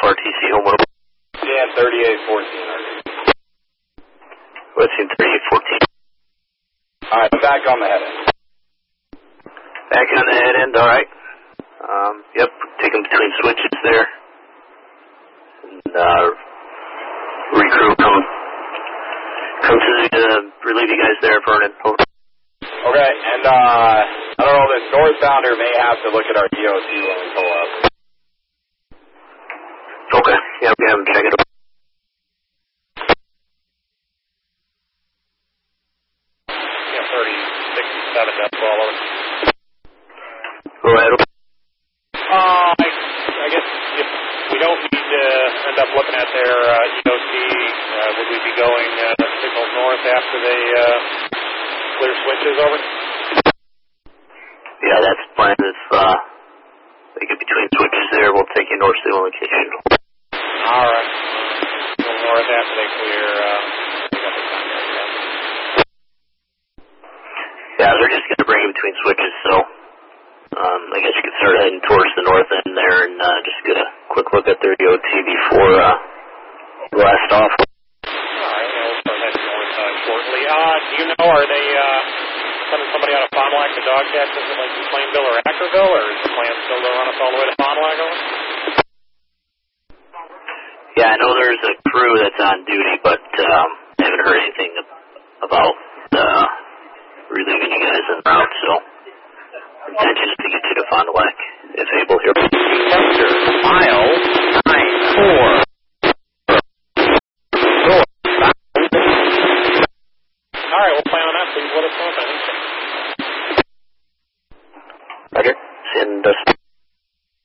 FRTC home model. Yeah, 3814. Let's see, 3814. Alright, I'm back on the head end. Back on the head end, alright. Yep, take them between switches there. And, recrew come to relieve you guys there, Vernon. Over. Okay, and I don't know, this northbounder may have to look at our DOT when we pull up. Okay, yeah, we have them check it out. Yeah, 3067, that's all over. Go ahead. I guess if we don't need to end up looking at their EOC, would we be going signals north after they clear switches over? Yeah, that's the plan. If they get between switches there, we'll take you north to the location. Alright. Go north after they clear. Yeah, they're just going to bring you between switches, so I guess you could start heading towards the north end there and just get a quick look at their DOT before blast off. Alright, we'll start heading north shortly. Do you know, are they sending somebody out of Fond du Lac to dog taxes in like Plainville or Ackerville, or is the plan still to run us all the way to Fond du Lac over? Yeah, I know there's a crew that's on duty, but I haven't heard anything about relieving you guys en route, so intention is to get you to Fond du Lac, if able, here.